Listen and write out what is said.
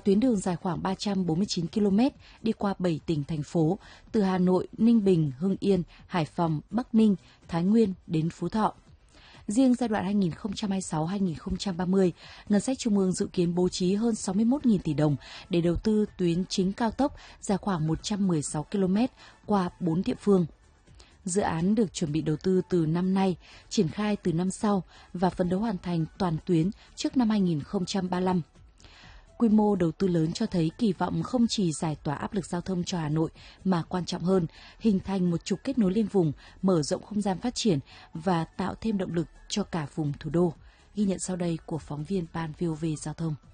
tuyến đường dài khoảng 349 km đi qua 7 tỉnh, thành phố, từ Hà Nội, Ninh Bình, Hưng Yên, Hải Phòng, Bắc Ninh, Thái Nguyên đến Phú Thọ. Riêng giai đoạn 2026-2030, ngân sách trung ương dự kiến bố trí hơn 61.000 tỷ đồng để đầu tư tuyến chính cao tốc dài khoảng 116 km qua 4 địa phương. Dự án được chuẩn bị đầu tư từ năm nay, triển khai từ năm sau và phấn đấu hoàn thành toàn tuyến trước năm 2035. Quy mô đầu tư lớn cho thấy kỳ vọng không chỉ giải tỏa áp lực giao thông cho Hà Nội mà quan trọng hơn, hình thành một trục kết nối liên vùng, mở rộng không gian phát triển và tạo thêm động lực cho cả vùng thủ đô. Ghi nhận sau đây của phóng viên Ban VOV Giao thông.